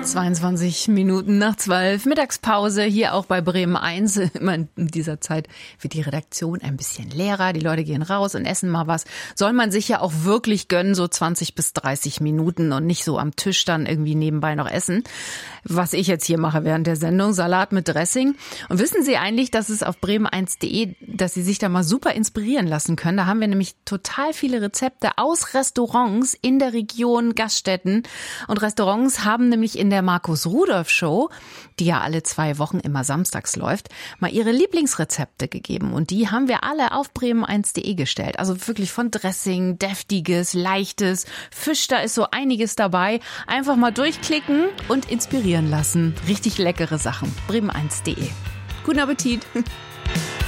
22 Minuten nach 12, Mittagspause hier auch bei Bremen 1. Immer in dieser Zeit wird die Redaktion ein bisschen leerer, die Leute gehen raus und essen mal was. Soll man sich ja auch wirklich gönnen, so 20 bis 30 Minuten und nicht so am Tisch dann irgendwie nebenbei noch essen. Was ich jetzt hier mache während der Sendung, Salat mit Dressing. Und wissen Sie eigentlich, dass es auf bremen1.de, dass Sie sich da mal super inspirieren lassen können. Da haben wir nämlich total viele Rezepte aus Restaurants in der Region, Gaststätten. Und Restaurants haben nämlich in der Markus-Rudolph-Show, die ja alle 2 Wochen immer samstags läuft, mal ihre Lieblingsrezepte gegeben. Und die haben wir alle auf bremen1.de gestellt. Also wirklich von Dressing, deftiges, leichtes, Fisch, da ist so einiges dabei. Einfach mal durchklicken und inspirieren lassen. Richtig leckere Sachen. bremen1.de. Guten Appetit!